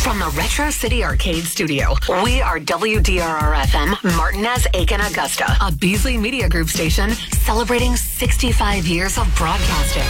From the Retro City Arcade Studio, we are WDRR-FM, Martinez, Aiken, Augusta, a Beasley Media Group station celebrating 65 years of broadcasting.